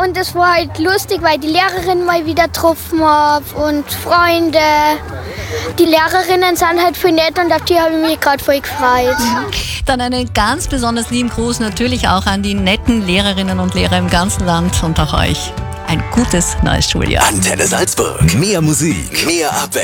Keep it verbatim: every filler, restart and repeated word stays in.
und es war halt lustig, weil die Lehrerin mal wieder getroffen habe und Freunde. Die Lehrerinnen sind halt voll nett und auf die habe ich mich gerade voll gefreut. Dann einen ganz besonders lieben Gruß natürlich auch an die netten Lehrerinnen und Lehrer im ganzen Land und auch euch. Ein gutes neues Schuljahr. Antenne Salzburg. Mehr Musik, mehr Abwechslung.